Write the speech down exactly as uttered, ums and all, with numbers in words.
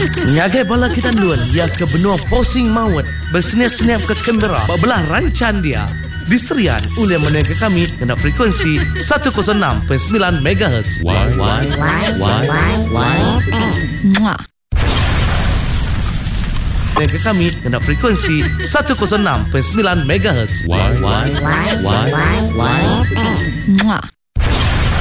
Nyagai bala kita luan ia ke benua posing maut bersenyap-senyap ke Canberra belah rancan dia. Diserian oleh menengah kami kena frekuensi seratus enam perpuluhan sembilan megahertz. Why, why, why, why, why, why, Menengah kami kena frekuensi seratus enam perpuluhan sembilan megahertz. why, why, why, why, why, why,